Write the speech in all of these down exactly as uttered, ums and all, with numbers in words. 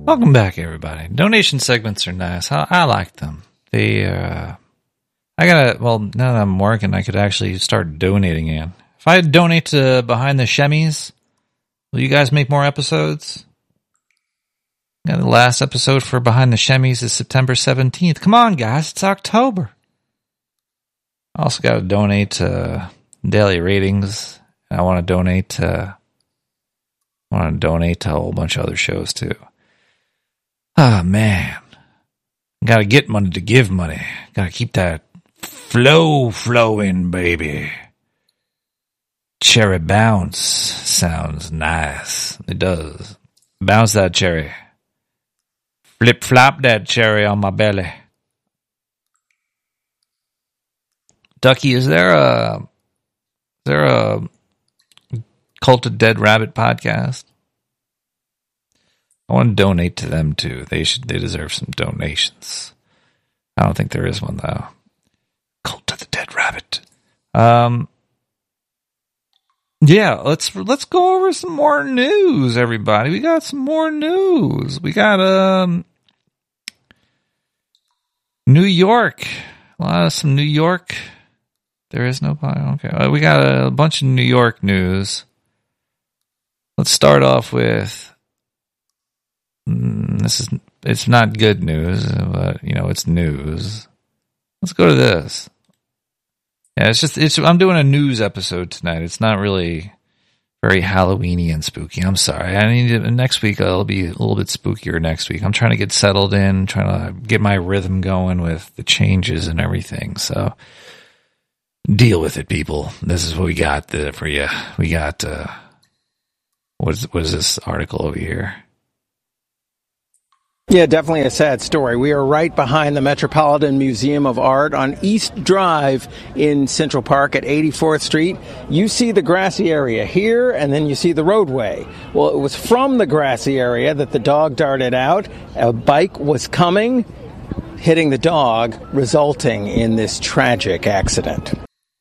Welcome back, everybody. Donation segments are nice. I, I like them. They, uh, I gotta, well, now that I'm working, I could actually start donating in. If I donate to Behind the Shemmys, will you guys make more episodes? Yeah, the last episode for Behind the Shemmys is September seventeenth. Come on, guys, it's October. I also gotta donate to Daily Ratings. I want to donate to, I want to donate to a whole bunch of other shows, too. Ah, oh, man. Gotta get money to give money. Gotta keep that flow flowing, baby. Cherry bounce sounds nice. It does. Bounce that cherry. Flip flop that cherry on my belly. Ducky, is there a, is there a Cult of Dead Rabbit podcast? I want to donate to them too. They should. They deserve some donations. I don't think there is one though. Cult of the Dead Rabbit. Um. Yeah, let's let's go over some more news, everybody. We got some more news. We got um New York. A lot of some New York. There is no okay. Uh, we got a bunch of New York news. Let's start off with. This is, it's not good news, but, you know, it's news. Let's go to this. Yeah, it's just, it's, I'm doing a news episode tonight. It's not really very Halloweeny and spooky. I'm sorry. I need to, next week, it'll be a little bit spookier next week. I'm trying to get settled in, trying to get my rhythm going with the changes and everything. So deal with it, people. This is what we got for you. We got, uh, what is, what is this article over here? Yeah, definitely a sad story. We are right behind the Metropolitan Museum of Art on East Drive in Central Park at eighty-fourth Street. You see the grassy area here, and then you see the roadway. Well, it was from the grassy area that the dog darted out. A bike was coming, hitting the dog, resulting in this tragic accident.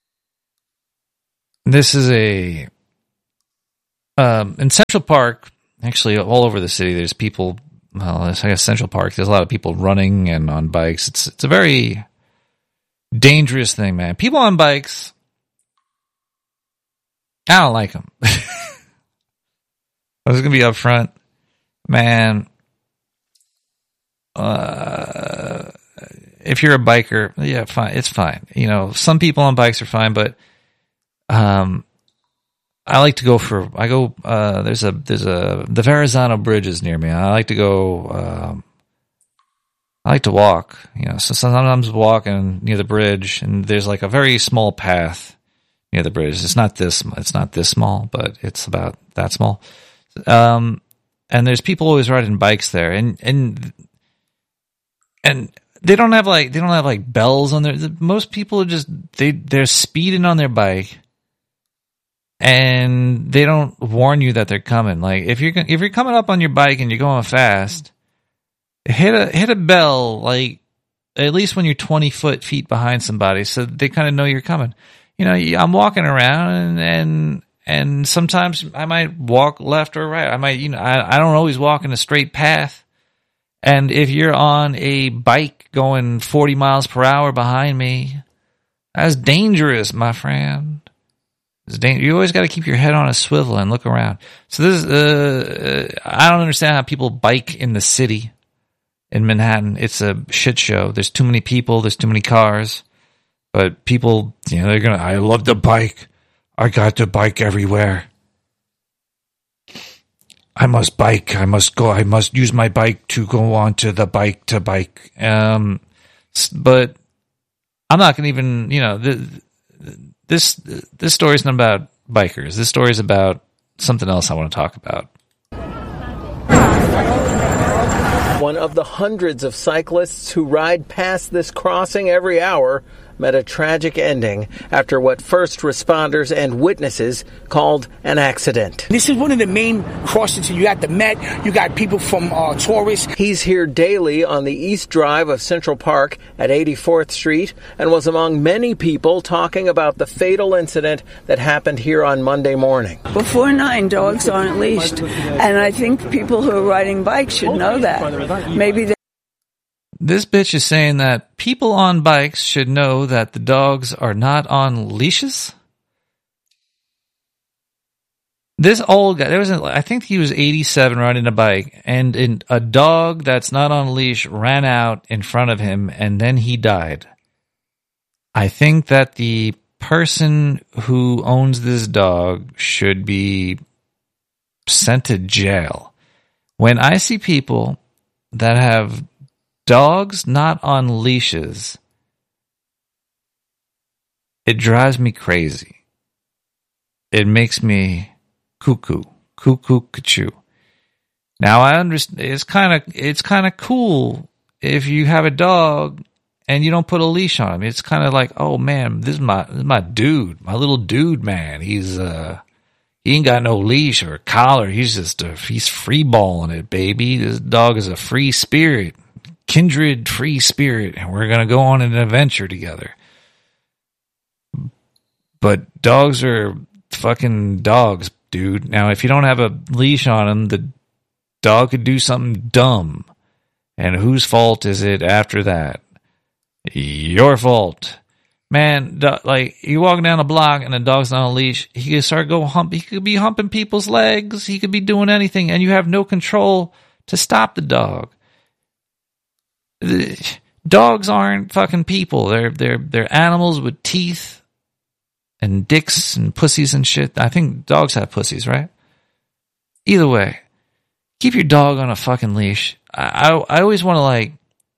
This is a... Um, in Central Park, actually all over the city, there's people... Well, I guess Central Park, there's a lot of people running and on bikes. It's it's a very dangerous thing, man. People on bikes, I don't like them. I was going to be up front. Man, uh, if you're a biker, yeah, fine. It's fine. You know, some people on bikes are fine, but um. I like to go for, I go, uh, there's a, there's a, the Verrazano Bridge is near me. I like to go, um, I like to walk, you know, so sometimes walking near the bridge and there's like a very small path near the bridge. It's not this, it's not this small, but it's about that small. Um, and there's people always riding bikes there and, and, and they don't have like, they don't have like bells on their, most people are just, they, they're speeding on their bike. And they don't warn you that they're coming. Like if you're if you're coming up on your bike and you're going fast, hit a hit a bell. Like at least when you're twenty foot feet behind somebody, so they kind of know you're coming. You know, I'm walking around and and and sometimes I might walk left or right. I might you know I I don't always walk in a straight path. And if you're on a bike going forty miles per hour behind me, that's dangerous, my friend. You always got to keep your head on a swivel and look around. So this, uh, I don't understand how people bike in the city in Manhattan. It's a shit show. There's too many people. There's too many cars. But people, you know, they're gonna. I love the bike. I got to bike everywhere. I must bike. I must go. I must use my bike to go onto the bike to bike. Um, but I'm not gonna even. You know the. This this story is not about bikers. This story is about something else I want to talk about. One of the hundreds of cyclists who ride past this crossing every hour met a tragic ending after what first responders and witnesses called an accident. This is one of the main crossings. You got the Met, you got people from uh, tourists. He's here daily on the East Drive of Central Park at eighty-fourth Street and was among many people talking about the fatal incident that happened here on Monday morning. Before nine, dogs aren't leashed, and I think people who are riding bikes should know that. Maybe they This bitch is saying that people on bikes should know that the dogs are not on leashes. This old guy, there was, a, I think he was eighty-seven riding a bike, and in, a dog that's not on a leash ran out in front of him, and then he died. I think that the person who owns this dog should be sent to jail. When I see people that have dogs not on leashes, it drives me crazy. It makes me cuckoo, cuckoo, cuckoo. Now I understand it's kind of it's kind of cool if you have a dog and you don't put a leash on him. It's kind of like, oh man, this is my this is my dude, my little dude, man. He's uh he ain't got no leash or collar. He's just a, he's free balling it, baby. This dog is a free spirit. Kindred free spirit, and we're going to go on an adventure together. But dogs are fucking dogs, dude. Now, if you don't have a leash on them, the dog could do something dumb. And whose fault is it after that? Your fault. Man, do, like, you're walking down a block and the dog's not on a leash, he could start go hump. He could be humping people's legs. He could be doing anything, and you have no control to stop the dog. Dogs aren't fucking people. They're they're they're animals with teeth and dicks and pussies and shit. I think dogs have pussies, right? Either way, keep your dog on a fucking leash. I I, I always want to like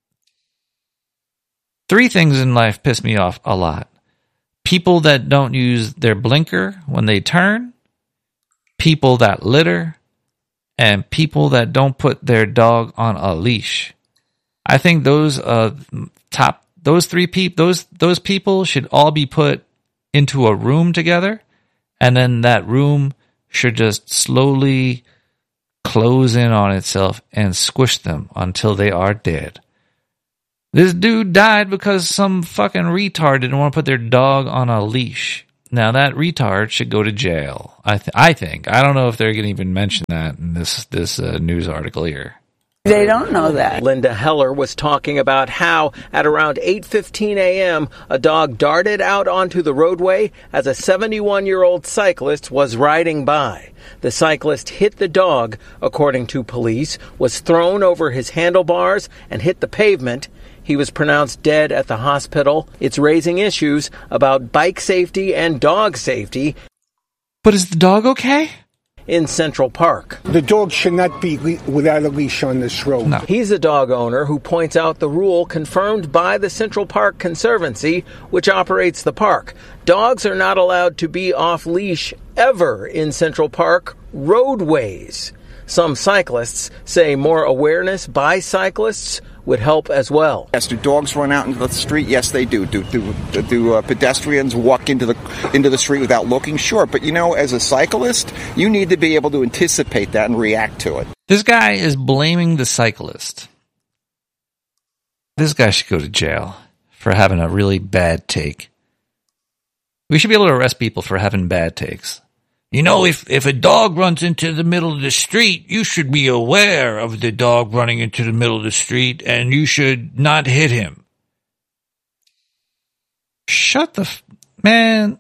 three things in life piss me off a lot. People that don't use their blinker when they turn, people that litter, and people that don't put their dog on a leash. I think those uh top those three people those those people should all be put into a room together, and then that room should just slowly close in on itself and squish them until they are dead. This dude died because some fucking retard didn't want to put their dog on a leash. Now that retard should go to jail. I th- I think. I don't know if they're going to even mention that in this this uh, news article here. They don't know that. Linda Heller was talking about how at around eight fifteen a.m. a dog darted out onto the roadway as a seventy-one-year-old cyclist was riding by. The cyclist hit the dog, according to police, was thrown over his handlebars and hit the pavement. He was pronounced dead at the hospital. It's raising issues about bike safety and dog safety. But is the dog okay? In Central Park. The dog should not be le- without a leash on this road. No. He's a dog owner who points out the rule confirmed by the Central Park Conservancy, which operates the park. Dogs are not allowed to be off-leash ever in Central Park roadways. Some cyclists say more awareness by cyclists would help as well. Yes, do dogs run out into the street? Yes, they do. Do do, do uh, pedestrians walk into the into the street without looking? Sure, but you know, as a cyclist, you need to be able to anticipate that and react to it. This guy is blaming the cyclist. This guy should go to jail for having a really bad take. We should be able to arrest people for having bad takes. You know, if, if a dog runs into the middle of the street, you should be aware of the dog running into the middle of the street, and you should not hit him. Shut the... F- man.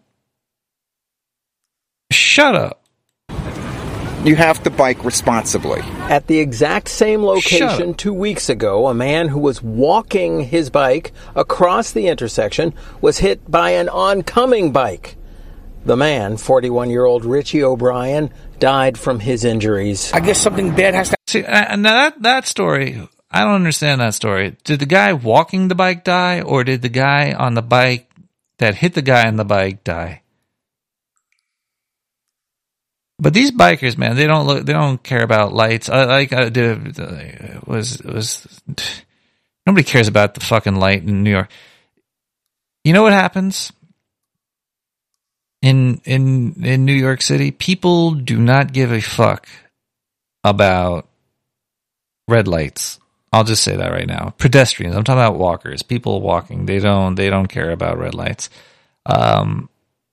Shut up. You have to bike responsibly. At the exact same location two weeks ago, a man who was walking his bike across the intersection was hit by an oncoming bike. The man, forty-one-year-old Richie O'Brien, died from his injuries. I guess something bad has to... See, uh, now that, that story, I don't understand that story. Did the guy walking the bike die, or did the guy on the bike that hit the guy on the bike die? But these bikers, man, they don't look, they don't care about lights. I like, I did, it was, it was, nobody cares about the fucking light in New York. You know what happens in in in New York City? People do not give a fuck about red lights. I'll just say that right now. Pedestrians. I'm talking about walkers. People walking. They don't. They don't care about red lights. Um,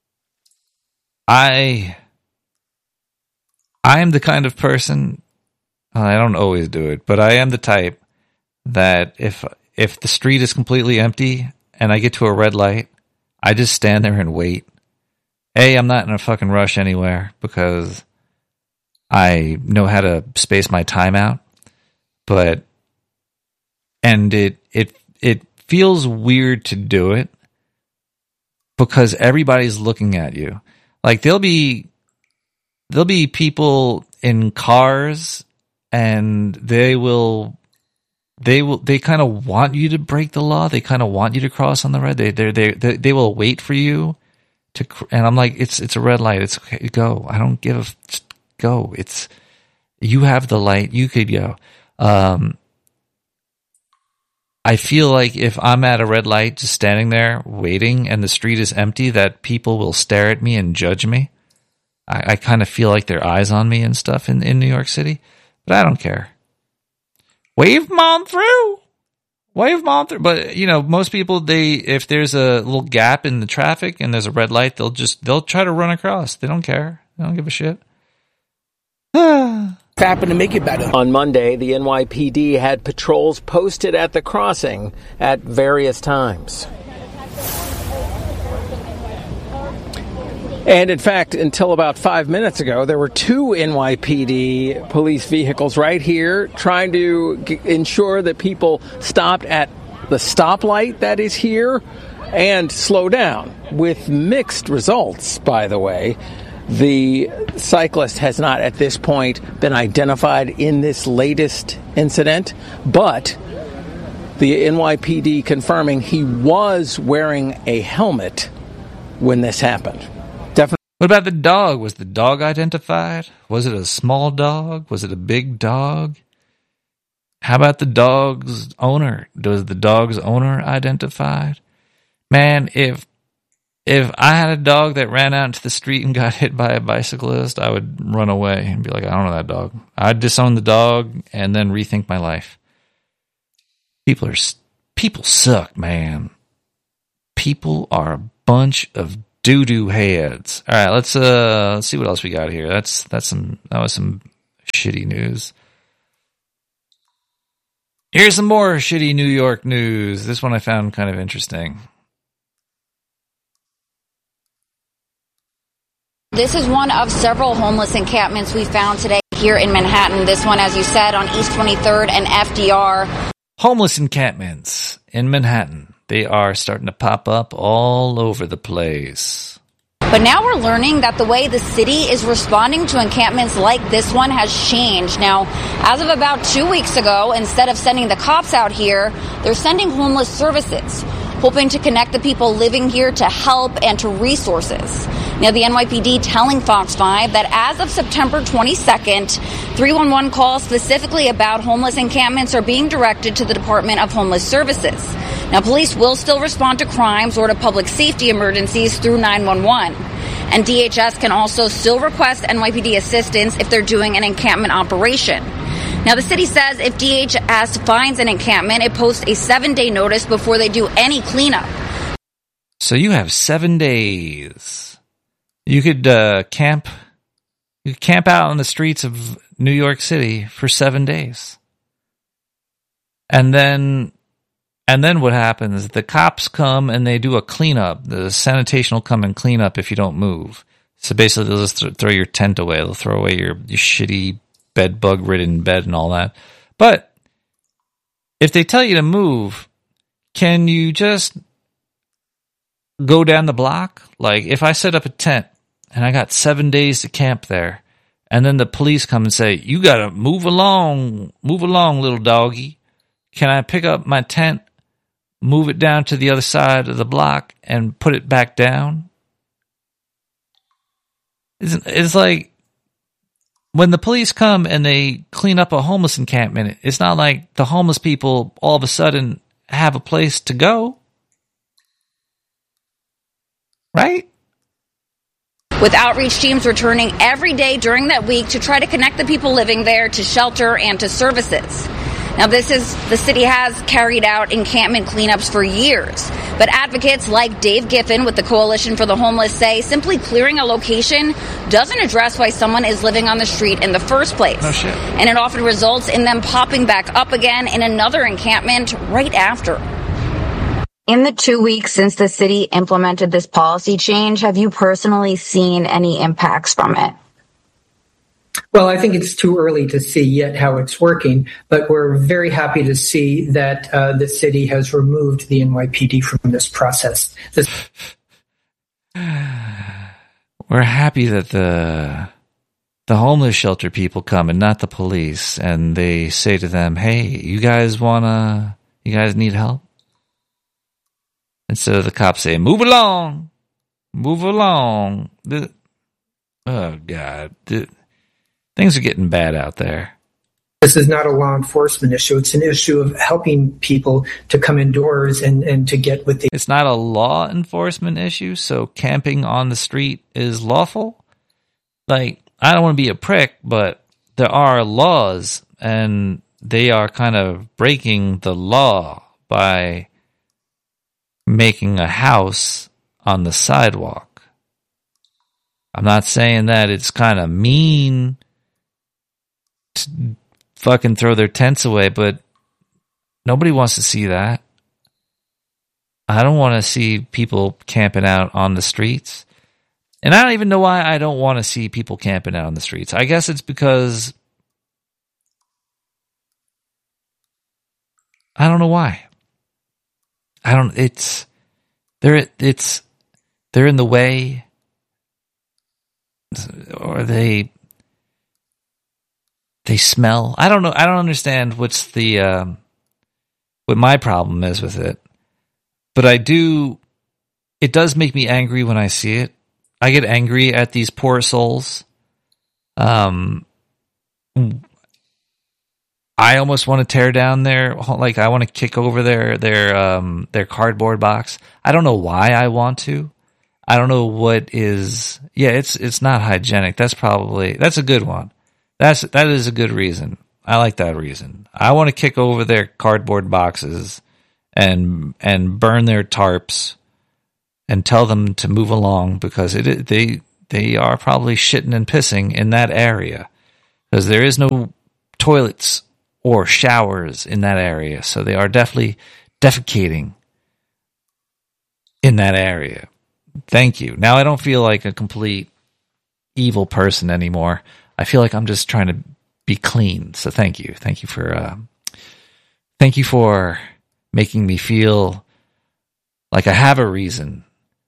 I. I am the kind of person. I don't always do it, but I am the type that if if the street is completely empty and I get to a red light, I just stand there and wait. A, I'm not in a fucking rush anywhere because I know how to space my time out, but. And it it it feels weird to do it because everybody's looking at you. Like there'll be there'll be people in cars and they will they will they kind of want you to break the law. They kind of want you to cross on the red. They they they they they will wait for you to. And I'm like, it's it's a red light. It's okay. Go. I don't give a just go. It's you have the light. You could go. Um, I feel like if I'm at a red light, just standing there waiting, and the street is empty, that people will stare at me and judge me. I, I kind of feel like their eyes on me and stuff in, in New York City, but I don't care. Wave them on through. Wave them on through. But, you know, most people, they if there's a little gap in the traffic and there's a red light, they'll just, they'll try to run across. They don't care. They don't give a shit. Happen to make it better. On Monday, the N Y P D had patrols posted at the crossing at various times. And in fact, until about five minutes ago, there were two N Y P D police vehicles right here trying to g- ensure that people stopped at the stoplight that is here and slow down, with mixed results, by the way. The cyclist has not at this point been identified in this latest incident, but the N Y P D confirming he was wearing a helmet when this happened. Definitely. What about the dog? Was the dog identified? Was it a small dog? Was it a big dog? How about the dog's owner? Was the dog's owner identified? Man, if If I had a dog that ran out into the street and got hit by a bicyclist, I would run away and be like, I don't know that dog. I'd disown the dog and then rethink my life. People are people suck, man. People are a bunch of doo-doo heads. All right, let's uh let's see what else we got here. That's that's some that was some shitty news. Here's some more shitty New York news. This one I found kind of interesting. This is one of several homeless encampments we found today here in Manhattan. This one, as you said, on East twenty-third and F D R. Homeless encampments in Manhattan. They are starting to pop up all over the place. But now we're learning that the way the city is responding to encampments like this one has changed. Now, as of about two weeks ago, instead of sending the cops out here, they're sending homeless services, hoping to connect the people living here to help and to resources. Now, the N Y P D telling Fox five that as of September twenty-second, three one one calls specifically about homeless encampments are being directed to the Department of Homeless Services. Now, police will still respond to crimes or to public safety emergencies through nine one one. And D H S can also still request N Y P D assistance if they're doing an encampment operation. Now, the city says if D H S finds an encampment, it posts a seven-day notice before they do any cleanup. So you have seven days. You could uh, camp. You could camp out on the streets of New York City for seven days, and then, and then what happens? The cops come and they do a cleanup. The sanitation will come and clean up if you don't move. So basically, they'll just th- throw your tent away. They'll throw away your, your shitty bed bug ridden bed and all that. But if they tell you to move, can you just go down the block? Like if I set up a tent and I got seven days to camp there, and then the police come and say, you gotta move along, move along, little doggy. Can I pick up my tent, move it down to the other side of the block and put it back down? It's, it's like when the police come and they clean up a homeless encampment, it's not like the homeless people all of a sudden have a place to go. Right? With outreach teams returning every day during that week to try to connect the people living there to shelter and to services. Now, this is, the city has carried out encampment cleanups for years, but advocates like Dave Giffen with the Coalition for the Homeless say simply clearing a location doesn't address why someone is living on the street in the first place. No shit. And it often results in them popping back up again in another encampment right after. In the two weeks since the city implemented this policy change, have you personally seen any impacts from it? Well, I think it's too early to see yet how it's working, but we're very happy to see that uh, the city has removed the N Y P D from this process. This- we're happy that the the homeless shelter people come and not the police, and they say to them, "Hey, you guys wanna? You guys need help?" Instead of the cops saying, "Move along, move along." The, oh God. The, Things are getting bad out there. This is not a law enforcement issue. It's an issue of helping people to come indoors and, and to get what they... It's not a law enforcement issue, so camping on the street is lawful? Like, I don't want to be a prick, but there are laws, and they are kind of breaking the law by making a house on the sidewalk. I'm not saying that it's kind of mean to fucking throw their tents away, but nobody wants to see that. I don't want to see people camping out on the streets. And I don't even know why I don't want to see people camping out on the streets. I guess it's because I don't know why. I don't, it's, they're, it's, they're in the way, or they, they smell. I don't know. I don't understand what's the, um, what my problem is with it. But I do, it does make me angry when I see it. I get angry at these poor souls. Um, I almost want to tear down their, like, I want to kick over their, their, um, their cardboard box. I don't know why I want to. I don't know what is, yeah, it's, it's not hygienic. That's probably, that's a good one. That's, that is a good reason. I like that reason. I want to kick over their cardboard boxes and, and burn their tarps and tell them to move along, because it, they, they are probably shitting and pissing in that area, because there is no toilets or showers in that area. So they are definitely defecating in that area. Thank you. Now I don't feel like a complete evil person anymore. I feel like I'm just trying to be clean. So thank you. Thank you for, uh, thank you for making me feel like I have a reason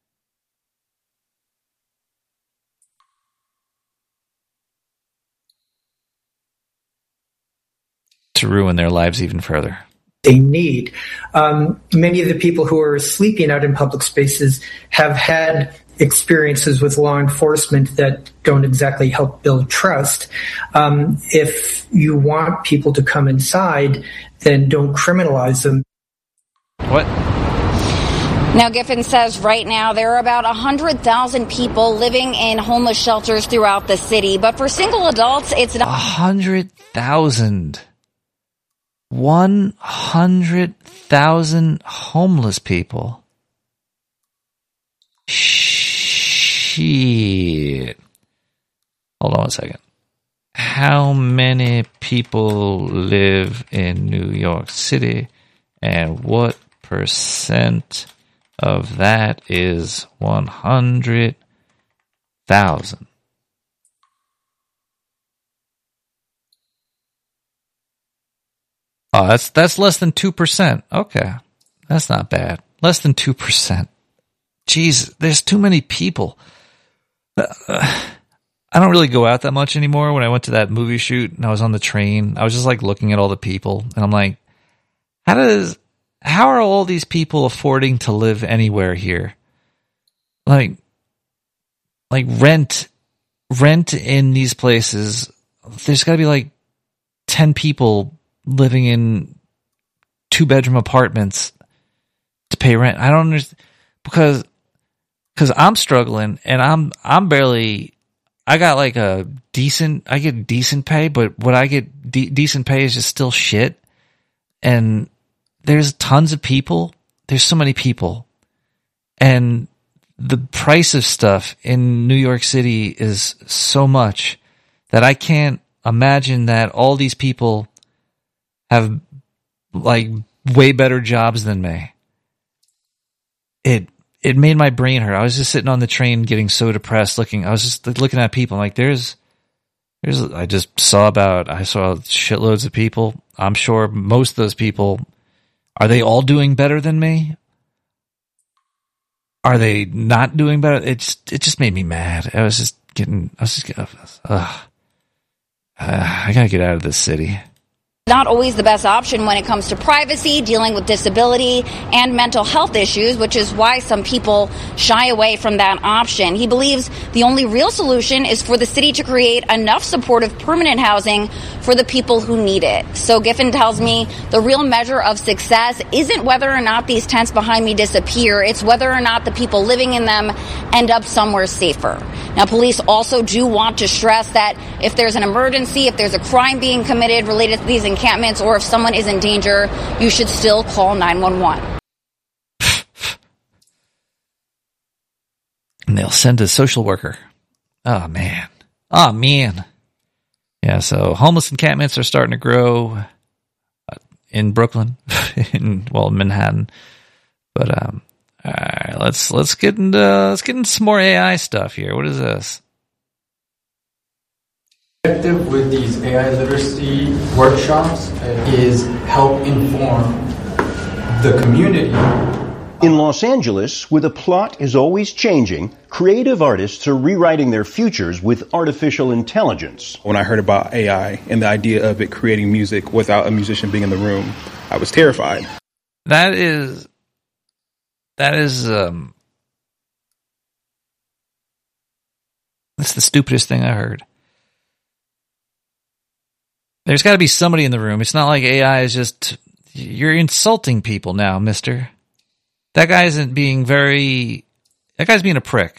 to ruin their lives even further. They need. Um, many of the people who are sleeping out in public spaces have had experiences with law enforcement that don't exactly help build trust. Um, if you want people to come inside, then don't criminalize them. What? Now, Giffen says right now there are about one hundred thousand people living in homeless shelters throughout the city. But for single adults, it's not. one hundred thousand. one hundred thousand homeless people. Shit. Hold on a second. How many people live in New York City, and what percent of that is one hundred thousand? Oh, that's that's less than two percent. Okay. That's not bad. Less than two percent. Jeez, there's too many people. Uh, I don't really go out that much anymore. When I went to that movie shoot and I was on the train, I was just like looking at all the people, and I'm like, how does, how are all these people affording to live anywhere here? Like, like rent, rent in these places, there's gotta be like ten people living in two bedroom apartments to pay rent. I don't understand, because because I'm struggling and I'm I'm barely. I got like a decent. I get decent pay, but what I get de- decent pay is just still shit. And there's tons of people. There's so many people, and the price of stuff in New York City is so much that I can't imagine that all these people have like way better jobs than me. It it made my brain hurt. I was just sitting on the train getting so depressed looking. I was just looking at people like there's there's I just saw about I saw shitloads of people. I'm sure most of those people, are they all doing better than me? Are they not doing better? It's it just made me mad. I was just getting I was just uh, uh, I gotta get out of this city. Not always the best option when it comes to privacy, dealing with disability, and mental health issues, which is why some people shy away from that option. He believes the only real solution is for the city to create enough supportive permanent housing for the people who need it. So Giffen tells me the real measure of success isn't whether or not these tents behind me disappear, it's whether or not the people living in them end up somewhere safer. Now, police also do want to stress that if there's an emergency, if there's a crime being committed related to these encampments, or if someone is in danger, you should still call nine one one. And they'll send a social worker. Oh, man. Oh, man. Yeah, so homeless encampments are starting to grow in Brooklyn, in, well, Manhattan. But, um, all right, let's, let's get into, let's get into some more A I stuff here. What is this? Objective with these A I literacy workshops is help inform the community. In Los Angeles, where the plot is always changing, creative artists are rewriting their futures with artificial intelligence. When I heard about A I and the idea of it creating music without a musician being in the room, I was terrified. That is, that is, um, that's the stupidest thing I heard. There's got to be somebody in the room. It's not like A I is just, you're insulting people now, mister. That guy isn't being very, that guy's being a prick.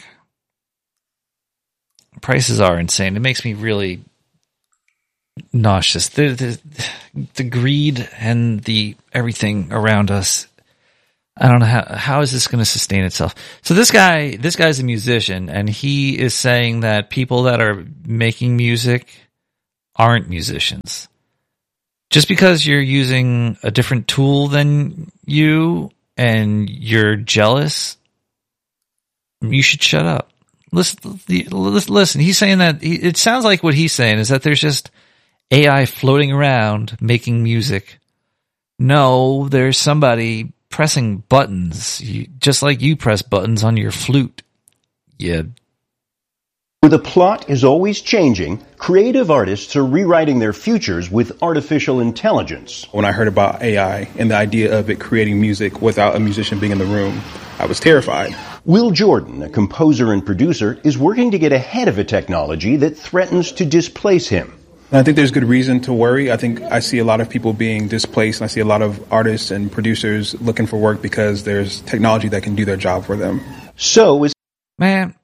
Prices are insane. It makes me really nauseous. The, the, the greed and the everything around us. I don't know how, how is this going to sustain itself? So this guy, this guy's a musician, and he is saying that people that are making music aren't musicians. Just because you're using a different tool than you and you're jealous, you should shut up. Listen, listen. He's saying that, it sounds like what he's saying is that there's just A I floating around making music. No, there's somebody pressing buttons, you, just like you press buttons on your flute. Yeah. Where the plot is always changing, creative artists are rewriting their futures with artificial intelligence. When I heard about A I and the idea of it creating music without a musician being in the room, I was terrified. Will Jordan, a composer and producer, is working to get ahead of a technology that threatens to displace him. And I think there's good reason to worry. I think I see a lot of people being displaced, and I see a lot of artists and producers looking for work because there's technology that can do their job for them. So is... Man...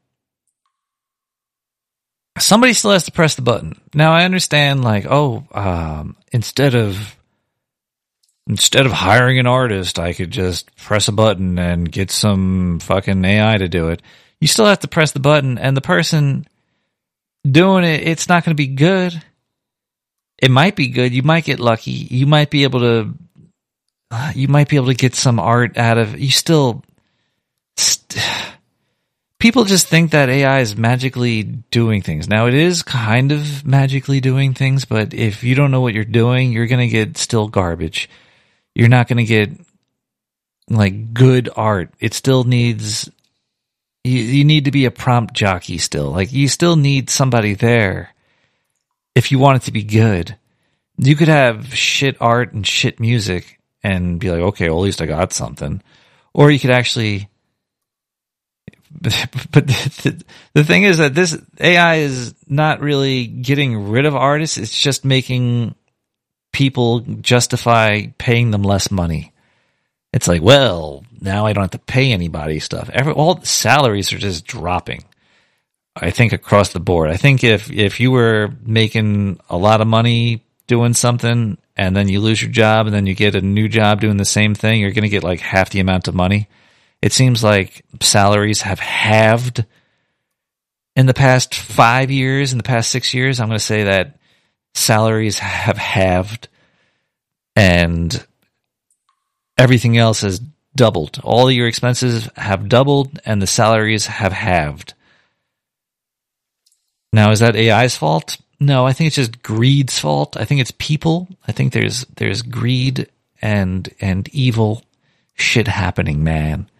Somebody still has to press the button. Now I understand, like, oh, um, instead of instead of hiring an artist, I could just press a button and get some fucking A I to do it. You still have to press the button, and the person doing it, it's not going to be good. It might be good. You might get lucky. You might be able to. Uh, you might be able to get some art out of. You still. St- People just think that A I is magically doing things. Now, it is kind of magically doing things, but if you don't know what you're doing, you're going to get still garbage. You're not going to get, like, good art. It still needs... You, you need to be a prompt jockey still. Like, you still need somebody there if you want it to be good. You could have shit art and shit music and be like, okay, well, at least I got something. Or you could actually... But the, the thing is that this A I is not really getting rid of artists. It's just making people justify paying them less money. It's like, well, now I don't have to pay anybody stuff. Every, all the salaries are just dropping. I think across the board. I think if, if you were making a lot of money doing something and then you lose your job and then you get a new job doing the same thing, you're going to get like half the amount of money. It seems like salaries have halved in the past five years, in the past six years. I'm going to say that salaries have halved and everything else has doubled. All of your expenses have doubled and the salaries have halved. Now, is that A I's fault? No, I think it's just greed's fault. I think it's people. I think there's there's greed and and evil shit happening, man.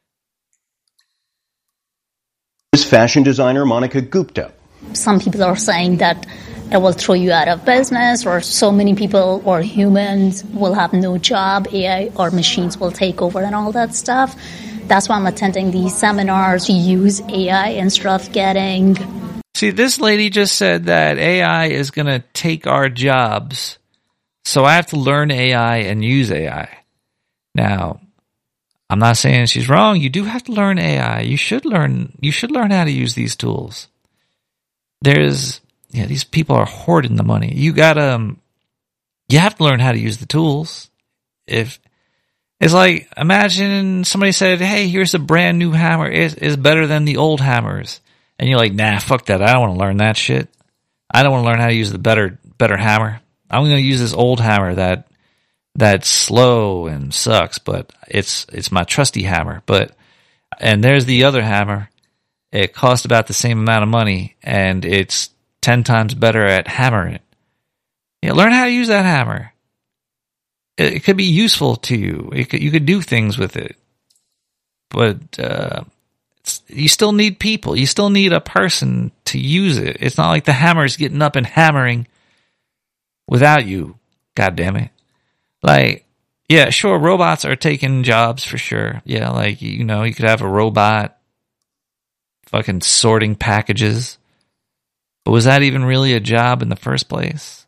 This fashion designer Monica Gupta. Some people are saying that it will throw you out of business, or so many people or humans will have no job, A I or machines will take over and all that stuff. That's why I'm attending these seminars to use A I instead of getting... See, this lady just said that A I is going to take our jobs, so I have to learn A I and use A I. Now, I'm not saying she's wrong. You do have to learn A I. You should learn. You should learn how to use these tools. There's, yeah, these people are hoarding the money. You gotta, um, you have to learn how to use the tools. If it's like, imagine somebody said, "Hey, here's a brand new hammer. It's, it's better than the old hammers." And you're like, nah, fuck that. I don't want to learn that shit. I don't want to learn how to use the better better hammer. I'm going to use this old hammer that that's slow and sucks, but it's it's my trusty hammer. But and there's the other hammer. It costs about the same amount of money, and it's ten times better at hammering it. Yeah, learn how to use that hammer. It, it could be useful to you. It could, you could do things with it. But... uh you still need people. You still need a person to use it. It's not like the hammer's getting up and hammering without you. God damn it. Like, yeah, sure, robots are taking jobs for sure. Yeah, like, you know, you could have a robot fucking sorting packages. But was that even really a job in the first place?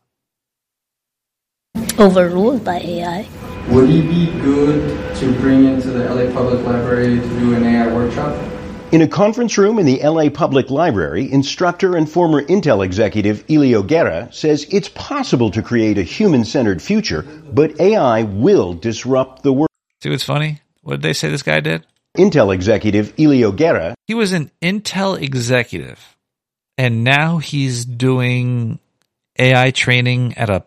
Overruled by A I. Would it be good to bring into the L A Public Library to do an A I workshop? In a conference room in the L A Public Library, instructor and former Intel executive Elio Guerra says it's possible to create a human-centered future, but A I will disrupt the world. See what's funny? What did they say this guy did? Intel executive Elio Guerra. He was an Intel executive, and now he's doing A I training at a